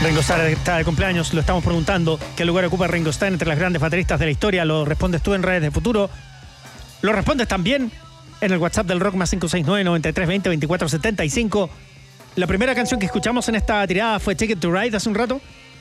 Ringo Starr está de cumpleaños, lo estamos preguntando. ¿Qué lugar ocupa Ringo Starr entre las grandes bateristas de la historia? Lo respondes tú en Redes de Futuro. Lo respondes también en el WhatsApp del Rock, más 569-9320-2475. La primera canción que escuchamos en esta tirada fue Ticket to Ride hace un rato.